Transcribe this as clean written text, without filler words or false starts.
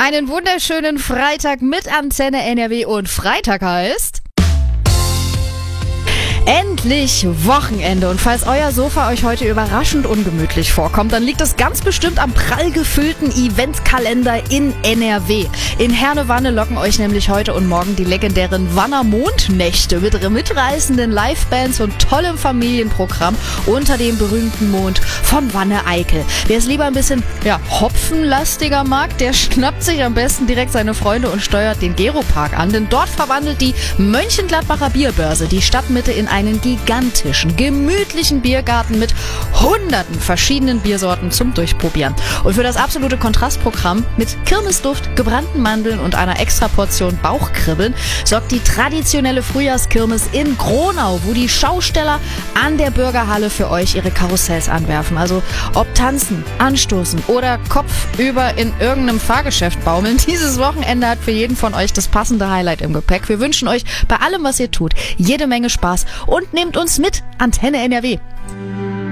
Einen wunderschönen Freitag mit Antenne NRW und Freitag heißt... Endlich Wochenende. Und falls euer Sofa euch heute überraschend ungemütlich vorkommt, dann liegt es ganz bestimmt am prall gefüllten Eventkalender in NRW. In Herne-Wanne locken euch nämlich heute und morgen die legendären Wanner Mondnächte mit mitreißenden Livebands und tollem Familienprogramm unter dem berühmten Mond von Wanne-Eickel. Wer es lieber ein bisschen hopfenlastiger mag, der schnappt sich am besten direkt seine Freunde und steuert den Gero-Park an, denn dort verwandelt die Mönchengladbacher Bierbörse die Stadtmitte in einen gigantischen, gemütlichen Biergarten mit hunderten verschiedenen Biersorten zum Durchprobieren. Und für das absolute Kontrastprogramm mit Kirmesduft, gebrannten Mandeln und einer extra Portion Bauchkribbeln sorgt die traditionelle Frühjahrskirmes in Gronau, wo die Schausteller an der Bürgerhalle für euch ihre Karussells anwerfen. Also ob tanzen, anstoßen oder kopfüber in irgendeinem Fahrgeschäft baumeln, dieses Wochenende hat für jeden von euch das passende Highlight im Gepäck. Wir wünschen euch bei allem, was ihr tut, jede Menge Spaß und nehmt uns mit. Antenne NRW.